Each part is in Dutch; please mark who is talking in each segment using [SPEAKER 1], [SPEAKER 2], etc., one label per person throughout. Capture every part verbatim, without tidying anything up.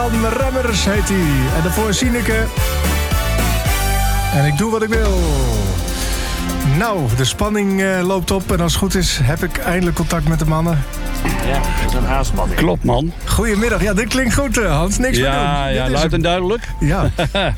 [SPEAKER 1] Remmers heet hij. En daarvoor Sineke. En ik doe wat ik wil. Nou, de spanning uh, loopt op. En als het goed is, heb ik eindelijk contact met de mannen.
[SPEAKER 2] Ja, dat is een haarspanning.
[SPEAKER 3] Klopt, man.
[SPEAKER 1] Goedemiddag. Ja, dit klinkt goed, uh, Hans. Niks meer doen.
[SPEAKER 3] Ja, ja
[SPEAKER 1] dit
[SPEAKER 3] luid
[SPEAKER 1] is...
[SPEAKER 3] en duidelijk.
[SPEAKER 1] Ja.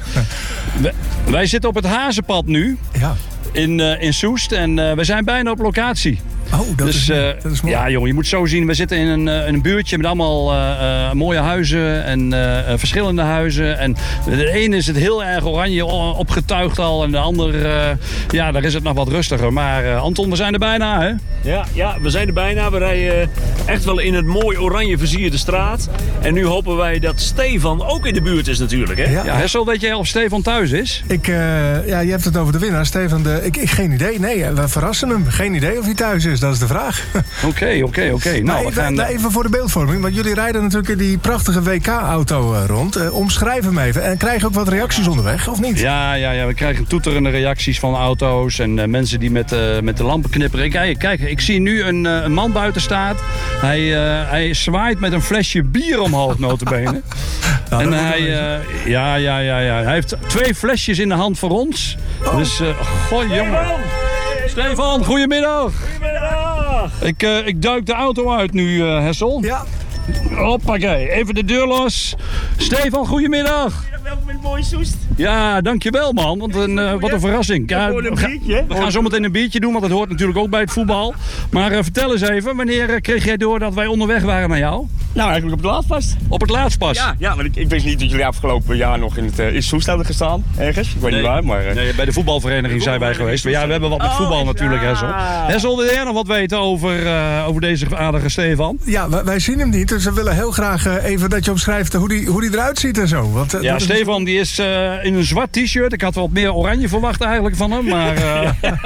[SPEAKER 3] wij, wij zitten op het Hazenpad nu. Ja. In, uh, in Soest. En uh, we zijn bijna op locatie.
[SPEAKER 1] Oh, dat,
[SPEAKER 3] dus,
[SPEAKER 1] is,
[SPEAKER 3] uh,
[SPEAKER 1] dat is mooi.
[SPEAKER 3] Ja, jongen, je moet zo zien. We zitten in een, uh, een buurtje met allemaal uh, uh, mooie huizen en uh, uh, verschillende huizen. En de ene is het heel erg oranje opgetuigd al en de ander, uh, ja, daar is het nog wat rustiger. Maar uh, Anton, we zijn er bijna, hè?
[SPEAKER 2] Ja, ja, we zijn er bijna. We rijden echt wel in het mooi oranje versierde straat. En nu hopen wij dat Stefan ook in de buurt is natuurlijk, hè?
[SPEAKER 3] Ja, ja Hessel, weet jij of Stefan thuis is?
[SPEAKER 1] Ik, uh, ja, je hebt het over de winnaar, Stefan. De, ik, ik, geen idee. Nee, we verrassen hem. Geen idee of hij thuis is. Dat is de vraag.
[SPEAKER 3] Oké, oké, oké. Nou,
[SPEAKER 1] we gaan... Even voor de beeldvorming, want jullie rijden natuurlijk in die prachtige W K-auto rond. Uh, omschrijf hem even. En krijgen ook wat reacties onderweg, of niet?
[SPEAKER 3] Ja, ja, ja, we krijgen toeterende reacties van auto's en uh, mensen die met, uh, met de lampen knipperen. Kijk, kijk, ik zie nu een, uh, een man buiten staat. Hij, uh, hij zwaait met een flesje bier omhoog, notabene. Nou, en hij, uh, ja, ja, ja, ja. hij heeft twee flesjes in de hand voor ons. Oh. Dus, uh, goh, jongen. Stefan, goedemiddag.
[SPEAKER 2] Goedemiddag.
[SPEAKER 3] Ik, uh, ik duik de auto uit nu, uh, Hessel.
[SPEAKER 1] Ja.
[SPEAKER 3] Hoppakee, even de deur los. Stefan, goedemiddag.
[SPEAKER 2] Welkom in het mooie Soest.
[SPEAKER 3] Ja, dankjewel man, want een, uh, wat een verrassing. Ja,
[SPEAKER 2] een
[SPEAKER 3] we, ga, we gaan zo meteen een biertje doen, want dat hoort natuurlijk ook bij het voetbal. Maar uh, vertel eens even, wanneer uh, kreeg jij door dat wij onderweg waren naar jou?
[SPEAKER 4] Nou, eigenlijk op het laatst pas.
[SPEAKER 3] Op het laatst pas?
[SPEAKER 4] Ja, ja maar ik, ik wist niet dat jullie afgelopen jaar nog in het uh, in Soest hadden gestaan, ergens. Ik weet
[SPEAKER 3] nee,
[SPEAKER 4] niet waar, maar... Uh...
[SPEAKER 3] Nee, bij de voetbalvereniging zijn wij geweest. Maar ja, we hebben wat met oh, voetbal natuurlijk, ja. Hessel. Hessel, wil jij nog wat weten over, uh, over deze aardige Stefan?
[SPEAKER 1] Ja, wij, wij zien hem niet, dus we willen heel graag uh, even dat je omschrijft hoe die, hoe die eruit ziet en zo. Want, uh,
[SPEAKER 3] ja, Stefan is... die is uh, in een zwart t-shirt. Ik had wat meer oranje verwacht eigenlijk van hem, maar... Uh,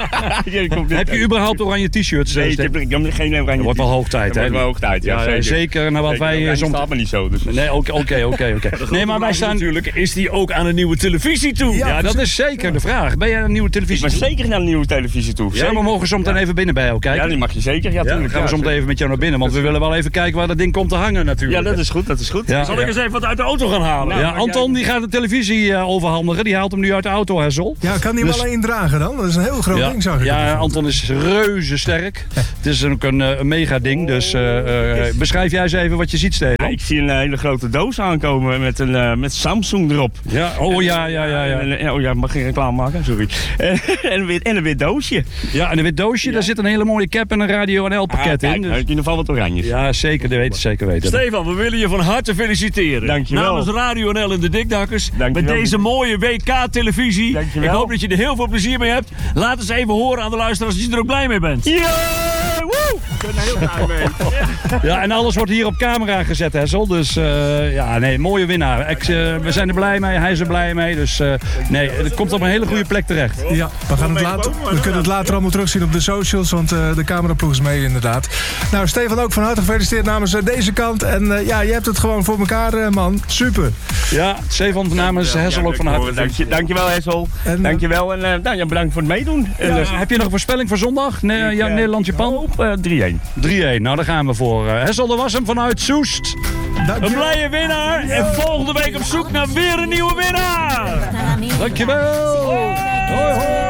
[SPEAKER 3] heb je überhaupt oranje t-shirts?
[SPEAKER 4] Nee, ik heb, ik heb geen oranje.
[SPEAKER 3] Dat wordt wel hoog tijd, hè?
[SPEAKER 4] Dat wordt wel hoog tijd, ja,
[SPEAKER 3] ja
[SPEAKER 4] zeker.
[SPEAKER 3] Zeker naar wat
[SPEAKER 4] zeker,
[SPEAKER 3] wij...
[SPEAKER 4] Soms staat me niet zo, dus...
[SPEAKER 3] Nee, oké, oké, oké. Nee, maar wij staan...
[SPEAKER 2] Natuurlijk is die ook aan een nieuwe televisie toe.
[SPEAKER 3] Ja, ja dat is zeker ja. de vraag. Ben jij aan een nieuwe televisie
[SPEAKER 4] Ik ben
[SPEAKER 3] toe?
[SPEAKER 4] zeker naar een nieuwe televisie toe.
[SPEAKER 3] Ja, we mogen zo meteen ja. even binnen bij jou kijken.
[SPEAKER 4] Ja, die mag je zeker. Ja, tuurlijk.
[SPEAKER 3] Ja, gaan we
[SPEAKER 4] ja,
[SPEAKER 3] zo meteen even met jou naar binnen, want we willen wel even kijken waar dat ding komt te hangen natuurlijk.
[SPEAKER 4] Ja, dat is goed, dat is goed.
[SPEAKER 3] Ja,
[SPEAKER 2] Zal
[SPEAKER 3] ja.
[SPEAKER 2] ik eens even wat uit de auto gaan halen?
[SPEAKER 3] Nou, ja, Anton die gaat de televisie uh, overhandigen. Die haalt hem nu uit de auto, Hessel.
[SPEAKER 1] Ja, kan hij hem dus... alleen dragen dan? Dat is een heel groot
[SPEAKER 3] ja,
[SPEAKER 1] ding, zag ik.
[SPEAKER 3] Ja, Anton is reuze sterk. Het is ook een, een mega ding, dus uh, uh, beschrijf jij eens even wat je ziet, Steven.
[SPEAKER 4] Ja, ik zie een hele grote doos aankomen met, een, uh, met Samsung erop.
[SPEAKER 3] Ja, oh ja, ja, ja. ja.
[SPEAKER 4] En, oh ja, ik mag geen reclame maken, sorry. en, een wit, en een wit doosje.
[SPEAKER 3] Ja, en een wit doosje, ja. Daar zit een hele mooie cap en een radio en L-pakket
[SPEAKER 4] ah,
[SPEAKER 3] in. Dus...
[SPEAKER 4] in ieder geval wat oranjes.
[SPEAKER 3] Ja, zeker, dat weten zeker weten.
[SPEAKER 2] Stefan, we willen je van harte feliciteren.
[SPEAKER 4] Dankjewel.
[SPEAKER 2] Namens Radio N L en de Dikdakkers.
[SPEAKER 4] Dankjewel.
[SPEAKER 2] Met deze mooie W K-televisie.
[SPEAKER 4] Dankjewel.
[SPEAKER 2] Ik hoop dat je er heel veel plezier mee hebt. Laat eens even horen aan de luisteraars dat je er ook blij mee bent.
[SPEAKER 4] Ja! Woe! Ik ben er heel blij mee.
[SPEAKER 3] Ja, en alles wordt hier op camera gezet, Hessel. Dus uh, ja, nee, mooie winnaar. Ik, uh, we zijn er blij mee, hij is er blij mee. Dus uh, nee, het komt op een hele goede plek terecht.
[SPEAKER 1] Ja, we, gaan het later, we kunnen het later allemaal terugzien op de socials, want uh, de cameraploeg is mee inderdaad. Nou, Stefan, ook van harte gefeliciteerd namens uh, deze kant. En uh, ja, je hebt het gewoon voor elkaar, uh, man. Super.
[SPEAKER 3] Ja, Stefan namens ja, Hessel ja, ook van harte.
[SPEAKER 4] Dank je, dankjewel, Hessel. En, dankjewel en uh, nou, ja, bedankt voor het meedoen.
[SPEAKER 3] Ja, uh, heb je nog een voorspelling voor zondag? Ne ja, uh, Nederland-Japan?
[SPEAKER 4] Uh, drie-een.
[SPEAKER 3] drie-een, nou daar gaan we voor. Uh, Hessel, dat was hem vanuit Soest.
[SPEAKER 2] Een blije winnaar ja. En volgende week op zoek naar weer een nieuwe winnaar.
[SPEAKER 3] Dankjewel. Hoi, hoi.